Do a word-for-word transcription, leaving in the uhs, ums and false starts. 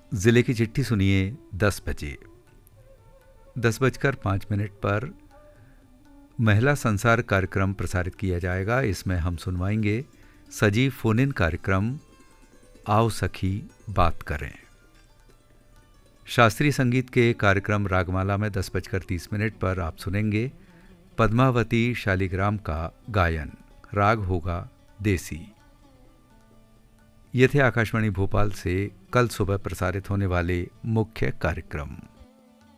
ज़िले की चिट्ठी सुनिए दस बजे। दस बजकर पाँच मिनट पर महिला संसार कार्यक्रम प्रसारित किया जाएगा। इसमें हम सुनवाएंगे सजीव फोन इन कार्यक्रम आओ सखी बात करें। शास्त्रीय संगीत के कार्यक्रम रागमाला में दस बजकर तीस मिनट पर आप सुनेंगे पद्मावती शालिग्राम का गायन। राग होगा देसी। ये थे आकाशवाणी भोपाल से कल सुबह प्रसारित होने वाले मुख्य कार्यक्रम।